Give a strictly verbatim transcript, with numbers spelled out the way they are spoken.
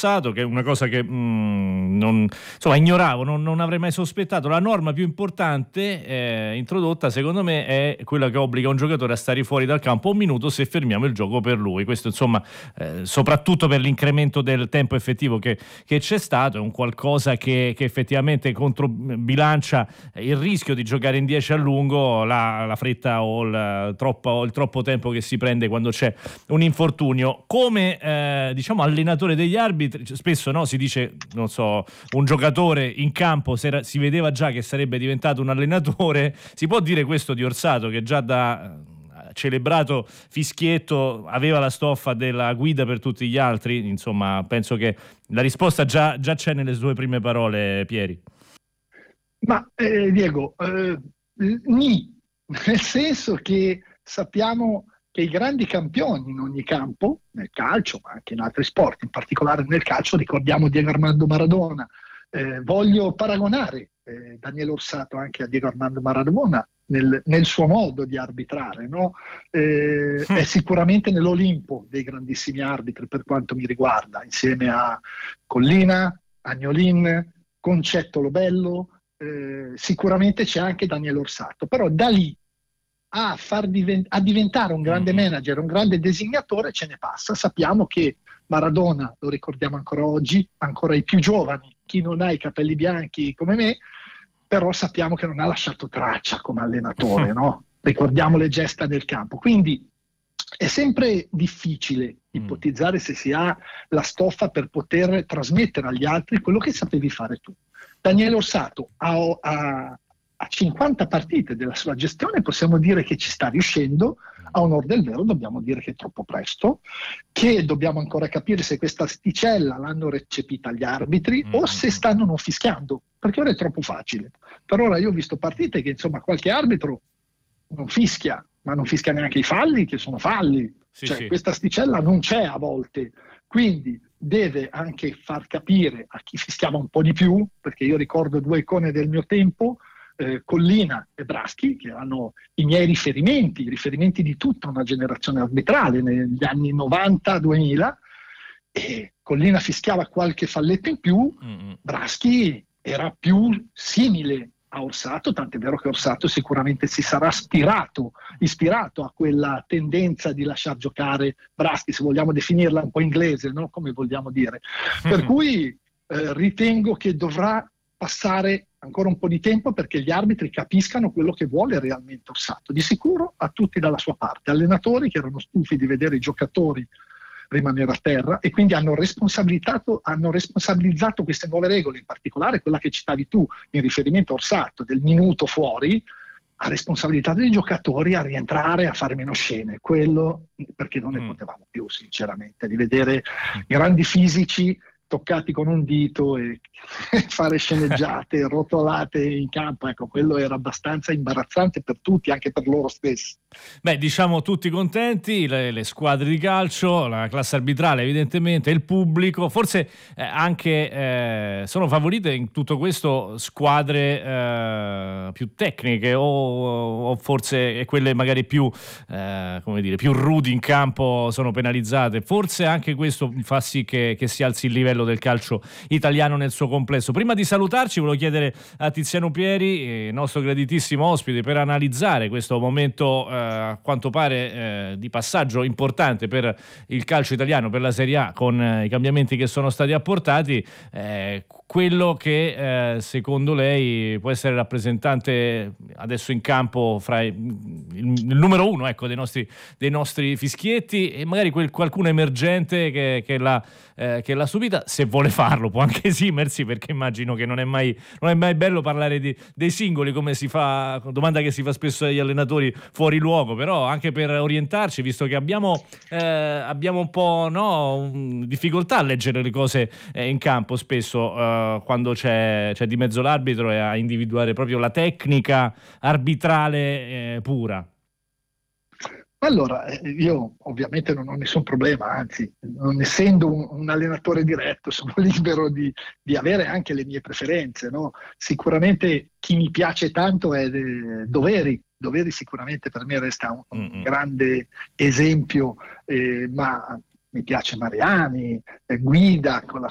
Orsato, che è una cosa che mh, non, insomma, ignoravo, non, non avrei mai sospettato. La norma più importante eh, introdotta, secondo me, è quella che obbliga un giocatore a stare fuori dal campo un minuto se fermiamo il gioco per lui. Questo, insomma, eh, soprattutto per l'incremento del tempo effettivo che, che c'è stato, è un qualcosa che, che effettivamente controbilancia il rischio di giocare in dieci a lungo, la, la fretta o il troppo, il troppo tempo che si prende quando c'è un infortunio. Come eh, diciamo allenatore degli arbitri, spesso no, si dice, non so, un giocatore in campo si, era, si vedeva già che sarebbe diventato un allenatore. Si può dire questo di Orsato, che già da celebrato fischietto aveva la stoffa della guida per tutti gli altri? Insomma, penso che la risposta già, già c'è nelle sue prime parole, Pieri. Ma eh, Diego, eh, ni, nel senso che sappiamo che i grandi campioni in ogni campo, nel calcio, ma anche in altri sport, in particolare nel calcio, ricordiamo Diego Armando Maradona. Eh, voglio paragonare eh, Daniele Orsato anche a Diego Armando Maradona nel, nel suo modo di arbitrare, no? Eh, è sicuramente nell'Olimpo dei grandissimi arbitri per quanto mi riguarda, insieme a Collina, Agnolin, Concetto Lobello, eh, sicuramente c'è anche Daniele Orsato, però da lì a, far divent- a diventare un grande manager, un grande designatore ce ne passa. Sappiamo che Maradona, lo ricordiamo ancora oggi, ancora i più giovani, chi non ha i capelli bianchi come me, però sappiamo che non ha lasciato traccia come allenatore, no? Ricordiamo le gesta del campo. Quindi è sempre difficile ipotizzare se si ha la stoffa per poter trasmettere agli altri quello che sapevi fare tu. Daniele Orsato ha, ha, a cinquanta partite della sua gestione possiamo dire che ci sta riuscendo. A onor del vero dobbiamo dire che è troppo presto, che dobbiamo ancora capire se questa asticella l'hanno recepita gli arbitri mm-hmm. o se stanno non fischiando, perché ora è troppo facile. Per ora io ho visto partite che insomma qualche arbitro non fischia, ma non fischia neanche i falli, che sono falli. Sì, cioè sì. Questa asticella non c'è a volte, quindi deve anche far capire a chi fischiava un po' di più, perché io ricordo due icone del mio tempo, Eh, Collina e Braschi, che erano i miei riferimenti, i riferimenti di tutta una generazione arbitrale negli anni novanta duemila, e Collina fischiava qualche falletto in più, mm-hmm. Braschi era più simile a Orsato, tant'è vero che Orsato sicuramente si sarà ispirato, ispirato a quella tendenza di lasciar giocare Braschi, se vogliamo definirla un po' inglese, no? Come vogliamo dire. Mm-hmm. Per cui eh, ritengo che dovrà passare ancora un po' di tempo perché gli arbitri capiscano quello che vuole realmente Orsato. Di sicuro ha tutti dalla sua parte, allenatori che erano stufi di vedere i giocatori rimanere a terra e quindi hanno responsabilizzato, hanno responsabilizzato queste nuove regole, in particolare quella che citavi tu in riferimento a Orsato, del minuto fuori, ha responsabilità dei giocatori a rientrare, a fare meno scene. Quello perché non ne mm. potevamo più, sinceramente, di vedere grandi fisici toccati con un dito e fare sceneggiate, rotolate in campo, ecco, quello era abbastanza imbarazzante per tutti, anche per loro stessi. Beh, diciamo tutti contenti, le, le squadre di calcio, la classe arbitrale evidentemente, il pubblico, forse eh, anche eh, sono favorite in tutto questo squadre eh, più tecniche o, o forse quelle magari più, eh, come dire, più rudi in campo sono penalizzate, forse anche questo fa sì che, che si alzi il livello del calcio italiano nel suo complesso. Prima di salutarci volevo chiedere a Tiziano Pieri, nostro graditissimo ospite, per analizzare questo momento eh, a quanto pare eh, di passaggio importante per il calcio italiano, per la Serie A, con eh, i cambiamenti che sono stati apportati, eh, quello che eh, secondo lei può essere rappresentante adesso in campo fra i, il, il numero uno, ecco, dei nostri, dei nostri fischietti, e magari quel, qualcuno emergente che, che l'ha eh, che l'ha subita, se vuole farlo può anche esimersi, perché immagino che non è mai, non è mai bello parlare di, dei singoli, come si fa, domanda che si fa spesso agli allenatori fuori luogo, però anche per orientarci, visto che abbiamo eh, abbiamo un po' no, difficoltà a leggere le cose eh, in campo spesso eh, quando c'è, c'è di mezzo l'arbitro, e a individuare proprio la tecnica arbitrale eh, pura. Allora, io ovviamente non ho nessun problema, anzi, non essendo un, un allenatore diretto, sono libero di, di avere anche le mie preferenze, no? Sicuramente chi mi piace tanto è de, Doveri. Doveri sicuramente per me resta un, un grande esempio, eh, ma mi piace Mariani, eh, Guida con la